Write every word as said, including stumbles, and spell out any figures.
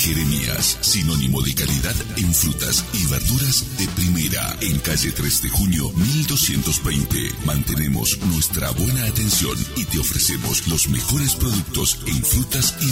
Jeremías, sinónimo de calidad en frutas y verduras de primera. En calle tres de junio, mil doscientos veinte. Mantenemos nuestra buena atención y te ofrecemos los mejores productos en frutas y